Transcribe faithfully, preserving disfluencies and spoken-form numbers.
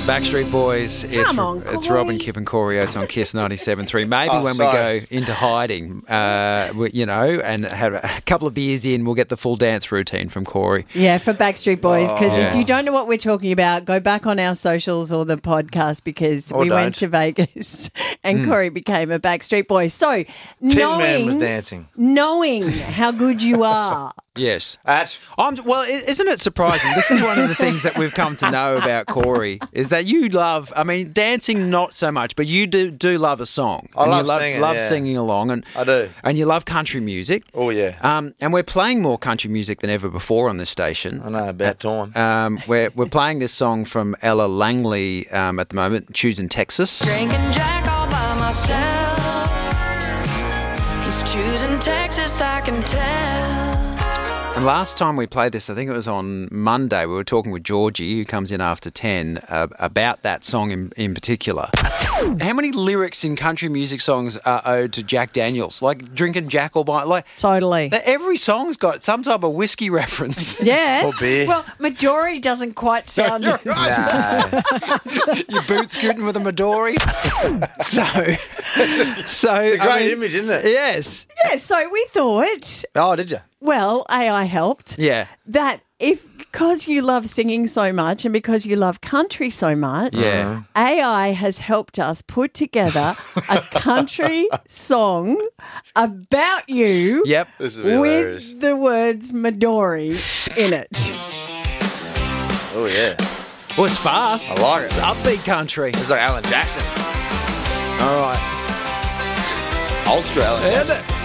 Backstreet Boys. Come it's, on, it's Corey. Robin, Kip and Corey Oates on Kiss ninety-seven point three. Maybe Oh, when sorry. we go into hiding, uh, we, you know, and have a couple of beers in, we'll get the full dance routine from Corey. Yeah, for Backstreet Boys. Because Oh. if you don't know what we're talking about, go back on our socials or the podcast because Or we went don't. to Vegas and Corey became a Backstreet Boy. So, Tin Man was knowing, dancing. knowing how good you are. Yes. At I'm, well, i- isn't it surprising? This is one of the things that we've come to know about Corey is that you love, I mean, dancing not so much, but you do do love a song. I and love you love, singing, love yeah. singing along. And, I do. And you love country music. Oh, yeah. Um, and we're playing more country music than ever before on this station. I know, about time. Um, we're, we're playing this song from Ella Langley um, at the moment, Choosing Texas. Drinking Jack all by myself. He's choosing Texas, I can tell. And last time we played this, I think it was on Monday, we were talking with Georgie, who comes in after ten, uh, about that song in, in particular. How many lyrics in country music songs are owed to Jack Daniels? Like Drinking Jack all by... Like, Totally. every song's got some type of whiskey reference. Yeah. Or beer. Well, Midori doesn't quite sound You're as... Nah. You boot scooting with a Midori. so... so It's a great I mean, image, isn't it? Yes. Yeah, so we thought, Oh, did you? well, A I helped. Yeah. That if, because you love singing so much and because you love country so much, Yeah. A I has helped us put together a country song about you Yep. This is hilarious. with the words Midori in it. Oh, yeah. Well, it's fast. I like It's it. upbeat country. It's like Alan Jackson. All right. Old school Alan Isn't Jackson. it?